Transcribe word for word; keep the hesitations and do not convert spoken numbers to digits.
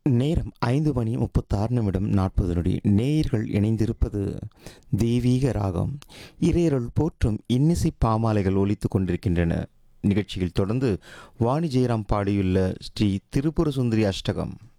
நேரம் ஐந்து மணி முப்பத்தாறு நிமிடம் நாற்பது நொடி. நேயர்கள் இணைந்திருப்பது தெய்வீக ராகம். இறையருள் போற்றும் இன்னிசை பாமாலைகள் ஒலித்துக் கொண்டிருக்கின்றன. நிகழ்ச்சியில் தொடர்ந்து வாணி ஜெயராம் பாடியுள்ள ஸ்ரீ திரிபுர சுந்தரி அஷ்டகம்.